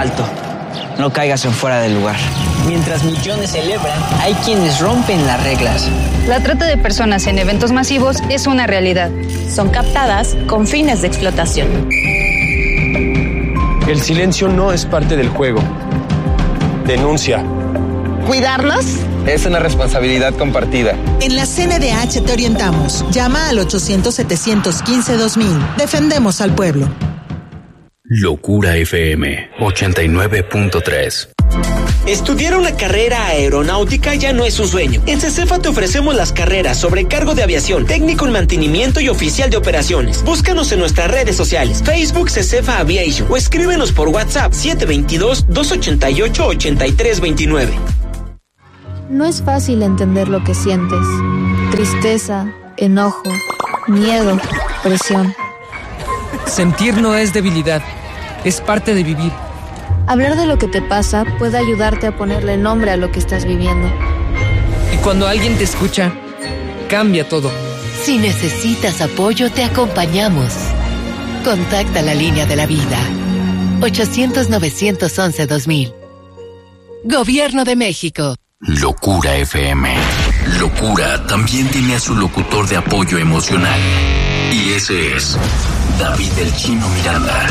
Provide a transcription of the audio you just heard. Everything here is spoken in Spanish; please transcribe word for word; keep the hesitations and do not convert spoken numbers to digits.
alto. No caigas en fuera del lugar. Mientras millones celebran, hay quienes rompen las reglas. La trata de personas en eventos masivos es una realidad. Son captadas con fines de explotación. El silencio no es parte del juego. Denuncia. ¿Cuidarnos? Es una responsabilidad compartida. En la C N D H te orientamos. Llama al ochocientos, setecientos quince, dos mil. Defendemos al pueblo. Locura F M ochenta y nueve punto tres. Estudiar una carrera aeronáutica ya no es un sueño. En CECEFA te ofrecemos las carreras sobrecargo de aviación, técnico en mantenimiento y oficial de operaciones. Búscanos en nuestras redes sociales, Facebook CECEFA Aviation o escríbenos por WhatsApp siete dos dos, dos ocho ocho, ocho tres dos nueve. No es fácil entender lo que sientes. Tristeza, enojo, miedo, presión. Sentir no es debilidad, es parte de vivir. Hablar de lo que te pasa puede ayudarte a ponerle nombre a lo que estás viviendo. Y cuando alguien te escucha, cambia todo. Si necesitas apoyo, te acompañamos. Contacta la línea de la vida. ochocientos, novecientos once, dos mil. Gobierno de México. Locura F M. Locura también tiene a su locutor de apoyo emocional. Y ese es David el Chino Miranda.